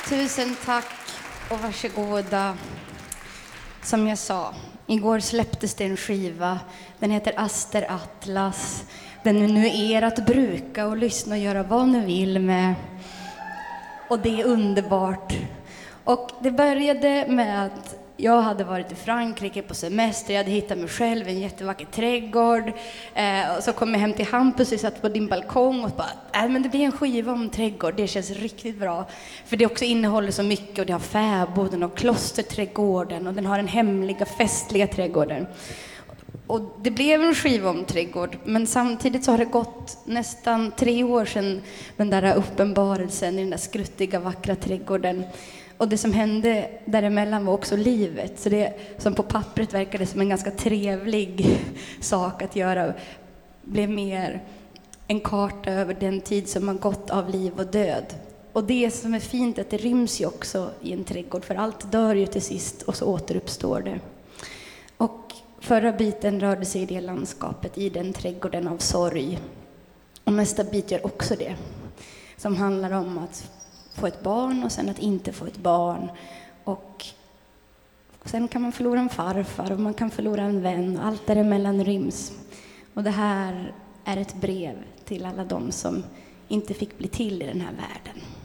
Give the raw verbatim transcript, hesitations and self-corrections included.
Tusen tack och varsågoda. Som jag sa, igår släpptes det en skiva. Den heter Aster Atlas. Den är nu er att bruka och lyssna och göra vad ni vill med. Och det är underbart. Och det började med att jag hade varit i Frankrike på semester. Jag hade hittat mig själv i en jättevacker trädgård. Eh, och så kom jag hem till Hampus och satt på din balkong och bara, äh, men det blir en skiva om trädgård. Det känns riktigt bra. För det också innehåller så mycket. Och det har fäboden och klosterträdgården. Och den har den hemliga, festliga trädgården. Och det blev en skiva om trädgård. Men samtidigt så har det gått nästan tre år sedan den där uppenbarelsen i den där skruttiga, vackra trädgården. Och det som hände däremellan var också livet. Så det som på pappret verkade som en ganska trevlig sak att göra blev mer en karta över den tid som har gått av liv och död. Och det som är fint är att det ryms ju också i en trädgård. För allt dör ju till sist och så återuppstår det. Och förra biten rörde sig i det landskapet, i den trädgården av sorg. Och nästa bit gör också det. Som handlar om att få ett barn och sen att inte få ett barn. Och sen kan man förlora en farfar och man kan förlora en vän. Allt däremellan ryms. Och det här är ett brev till alla de som inte fick bli till i den här världen.